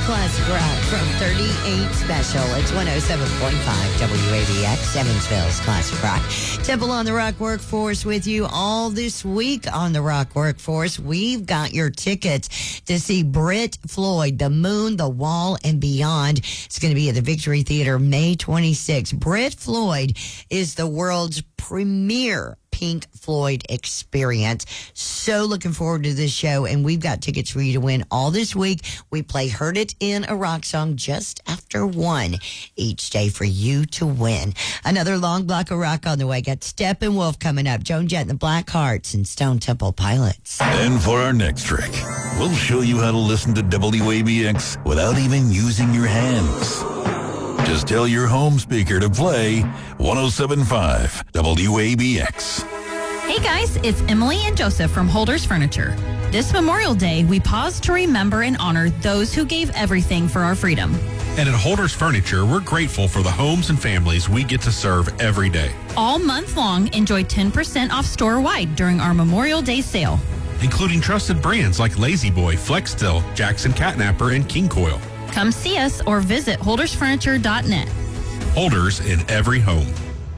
Classic Rock from 38 Special. It's 107.5 WABX, Evansville's Classic Rock. Temple on the Rock Workforce with you all this week on the Rock Workforce. We've got your tickets to see Brit Floyd, The Moon, The Wall, and Beyond. It's going to be at the Victory Theater May 26th. Brit Floyd is the world's premier Pink Floyd experience. So looking forward to this show, and we've got tickets for you to win all this week. We play Heard It in a Rock Song just after 1 each day for you to win. Another long block of rock on the way. Got Steppenwolf coming up, Joan Jett and the Blackhearts, and Stone Temple Pilots. And for our next trick, we'll show you how to listen to WABX without even using your hands. Just tell your home speaker to play 107.5 WABX. Hey guys, it's Emily and Joseph from Holders Furniture. This Memorial Day, we pause to remember and honor those who gave everything for our freedom. And at Holders Furniture, we're grateful for the homes and families we get to serve every day. All month long, enjoy 10% off store-wide during our Memorial Day sale, Including trusted brands like Lazy Boy, Flexsteel, Jackson Catnapper, and King Coil. Come see us or visit holdersfurniture.net. Holders in every home.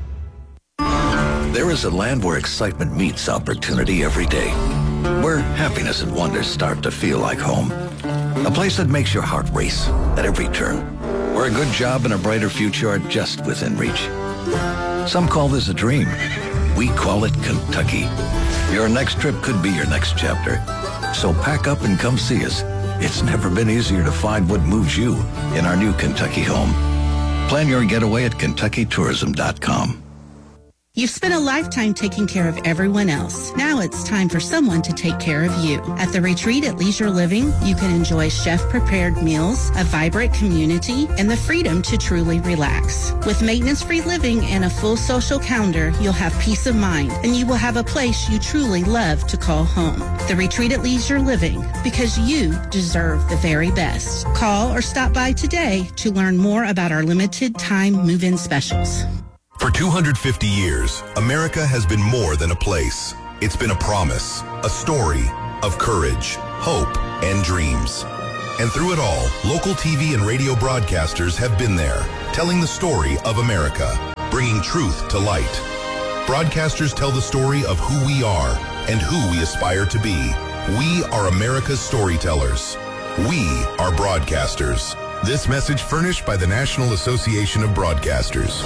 There is a land where excitement meets opportunity every day, where happiness and wonder start to feel like home. A place that makes your heart race at every turn, where a good job and a brighter future are just within reach. Some call this a dream. We call it Kentucky. Your next trip could be your next chapter. So pack up and come see us. It's never been easier to find what moves you in our new Kentucky home. Plan your getaway at KentuckyTourism.com. You've spent a lifetime taking care of everyone else. Now it's time for someone to take care of you. At the Retreat at Leisure Living, you can enjoy chef-prepared meals, a vibrant community, and the freedom to truly relax. With maintenance-free living and a full social calendar, you'll have peace of mind, and you will have a place you truly love to call home. The Retreat at Leisure Living, because you deserve the very best. Call or stop by today to learn more about our limited-time move-in specials. For 250 years, America has been more than a place. It's been a promise, a story of courage, hope, and dreams. And through it all, local TV and radio broadcasters have been there, telling the story of America, bringing truth to light. Broadcasters tell the story of who we are and who we aspire to be. We are America's storytellers. We are broadcasters. This message furnished by the National Association of Broadcasters.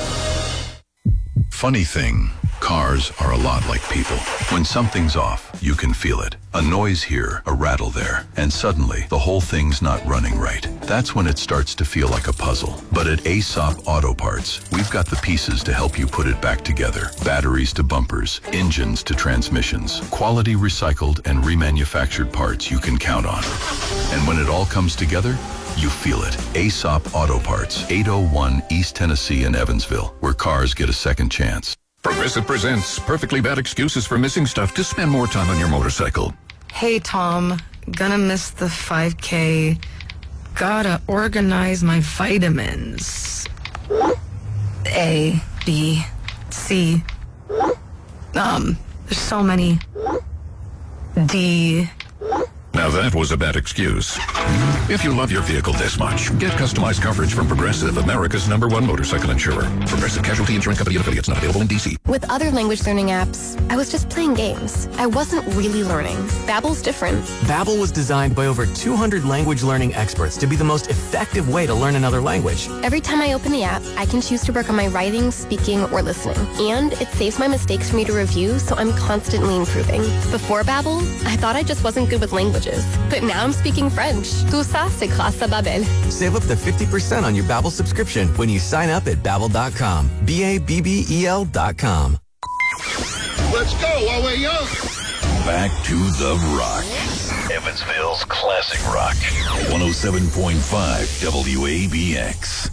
Funny thing, cars are a lot like people. When something's off, you can feel it. A noise here, a rattle there, and suddenly the whole thing's not running right. That's when it starts to feel like a puzzle. But at Aesop Auto Parts, we've got the pieces to help you put it back together. Batteries to bumpers, engines to transmissions, quality recycled and remanufactured parts you can count on. And when it all comes together, you feel it. Aesop Auto Parts, 801 East Tennessee in Evansville, where cars get a second chance. Progressive presents perfectly bad excuses for missing stuff to spend more time on your motorcycle. Hey, Tom. Gonna miss the 5K. Gotta organize my vitamins. A, B, C. There's so many. D. Now that was a bad excuse. If you love your vehicle this much, get customized coverage from Progressive, America's #1 motorcycle insurer. Progressive Casualty Insurance Company and affiliates, not available in D.C. With other language learning apps, I was just playing games. I wasn't really learning. Babbel's different. Babbel was designed by over 200 language learning experts to be the most effective way to learn another language. Every time I open the app, I can choose to work on my writing, speaking, or listening. And it saves my mistakes for me to review, so I'm constantly improving. Before Babbel, I thought I just wasn't good with languages. But now I'm speaking French. Tout ça, c'est grâce à Babbel. Save up to 50% on your Babbel subscription when you sign up at Babbel.com. Babbel.com. Let's go while we're young. Back to the rock. Evansville's classic rock. 107.5 WABX.